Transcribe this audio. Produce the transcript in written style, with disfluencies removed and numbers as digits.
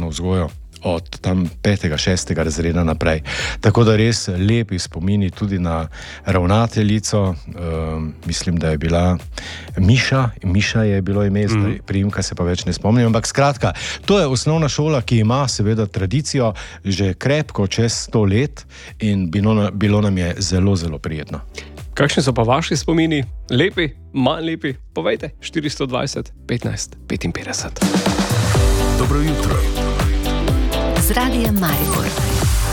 vzgojo od tam 5., 6. razreda naprej. Tako da res lepi spomini tudi na ravnateljico, mislim, da je bila Miša je bilo ime, priimka se pa več ne spomnim, ampak skratka, to je osnovna šola, ki ima seveda tradicijo že krepko čez 100 let in bilo nam je zelo, zelo prijetno. Kakšni so pa vaši spomini? Lepi, manj lepi? Povejte, 420 15 55. Dobro jutro. Z Radiem Maribor.